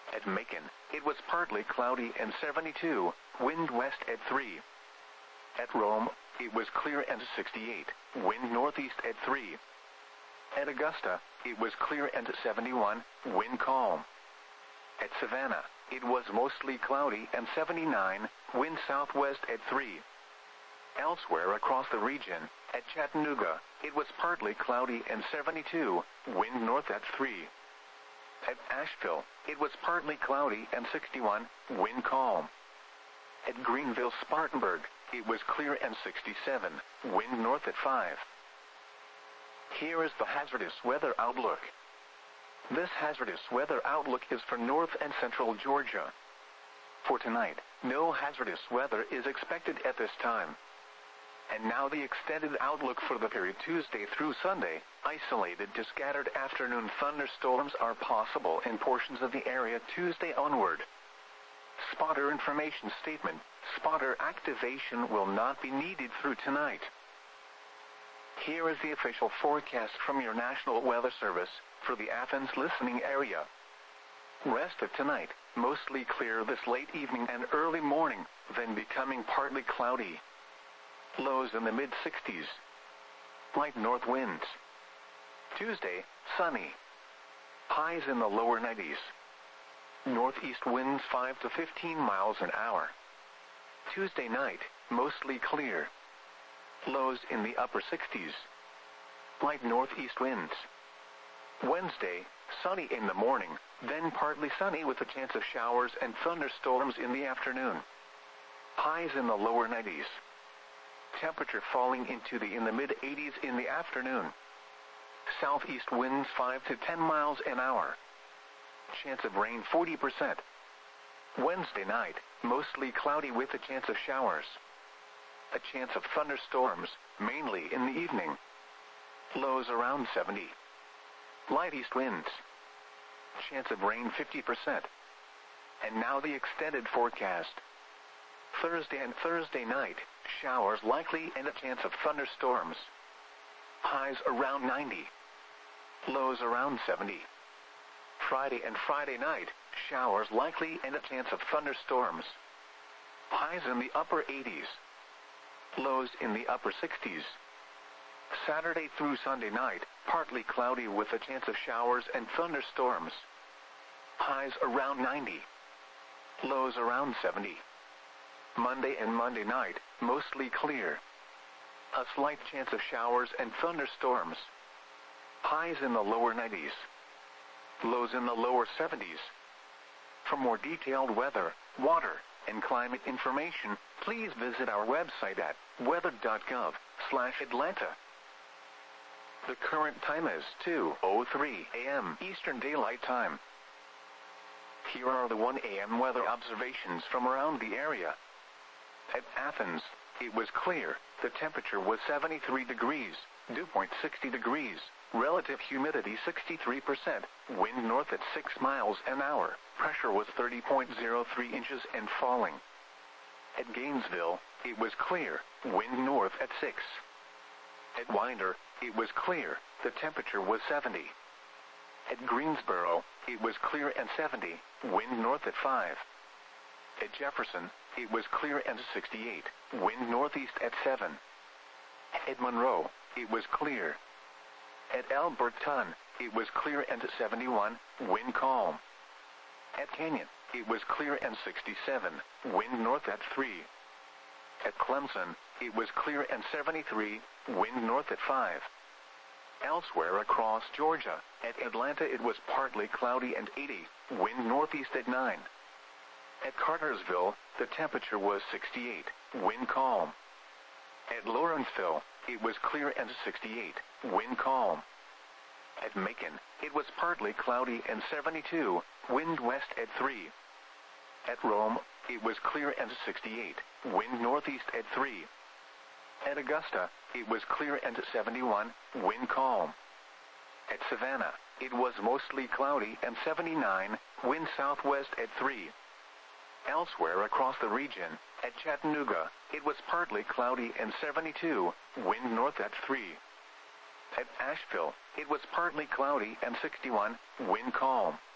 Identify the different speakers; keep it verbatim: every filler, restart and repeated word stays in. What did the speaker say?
Speaker 1: At Macon, it was partly cloudy and seventy-two, wind west at three. At Rome, it was clear and sixty-eight, wind northeast at three. At Augusta, it was clear and seventy-one, wind calm. At Savannah, it was mostly cloudy and seventy-nine, wind southwest at three. Elsewhere across the region, at Chattanooga, it was partly cloudy and seventy-two, wind north at three. At Asheville, it was partly cloudy and sixty-one, wind calm. At Greenville-Spartanburg, it was clear and sixty-seven, wind north at five. Here is the hazardous weather outlook. This hazardous weather outlook is for north and central Georgia. For tonight, no hazardous weather is expected at this time. And now the extended outlook for the period Tuesday through Sunday. Isolated to scattered afternoon thunderstorms are possible in portions of the area Tuesday onward. Spotter information statement. Spotter activation will not be needed through tonight. Here is the official forecast from your National Weather Service for the Athens listening area. Rest of tonight, mostly clear this late evening and early morning, then becoming partly cloudy. Lows in the mid sixties. Light north winds. Tuesday, sunny. Highs in the lower nineties. Northeast winds five to fifteen miles an hour. Tuesday night, mostly clear. Lows in the upper sixties. Light northeast winds. Wednesday, sunny in the morning, then partly sunny with a chance of showers and thunderstorms in the afternoon. Highs in the lower nineties. Temperature falling into the in the mid eighties in the afternoon. Southeast winds five to ten miles an hour. Chance of rain forty percent. Wednesday night, mostly cloudy with a chance of showers. A chance of thunderstorms, mainly in the evening. Lows around seventy. Light east winds. Chance of rain fifty percent. And now the extended forecast. Thursday and Thursday night, showers likely and a chance of thunderstorms. Highs around ninety. Lows around seventy. Friday and Friday night, showers likely and a chance of thunderstorms. Highs in the upper eighties. Lows in the upper sixties. Saturday through Sunday night, partly cloudy with a chance of showers and thunderstorms. Highs around ninety. Lows around seventy. Monday and Monday night, mostly clear. A slight chance of showers and thunderstorms. Highs in the lower nineties. Lows in the lower seventies. For more detailed weather, water, and climate information, please visit our website at weather dot gov slash Atlanta. The current time is two oh three a m Eastern Daylight Time. Here are the one a m weather observations from around the area. At Athens, it was clear. The temperature was seventy-three degrees, dew point sixty degrees, relative humidity sixty-three percent, wind north at six miles an hour, pressure was thirty point zero three inches and falling. At Gainesville, it was clear, wind north at six. At Winder, it was clear, the temperature was seventy. At Greensboro, it was clear and seventy, wind north at five. At Jefferson, it was clear and sixty-eight, wind northeast at seven. At Monroe, it was clear. At Alberton, it was clear and seventy-one, wind calm. At Canyon, it was clear and sixty-seven, wind north at three. At Clemson, it was clear and seventy-three, wind north at five. Elsewhere across Georgia, at Atlanta it was partly cloudy and eighty, wind northeast at nine. At Cartersville, the temperature was sixty-eight, wind calm. At Lawrenceville, it was clear and sixty-eight, wind calm. At Macon, it was partly cloudy and seventy-two, wind west at three. At Rome, it was clear and sixty-eight, wind northeast at three. At Augusta, it was clear and seventy-one, wind calm. At Savannah, it was mostly cloudy and seventy-nine, wind southwest at three. Elsewhere across the region, at Chattanooga, it was partly cloudy and seventy-two, wind north at three. At Asheville, it was partly cloudy and sixty-one, wind calm.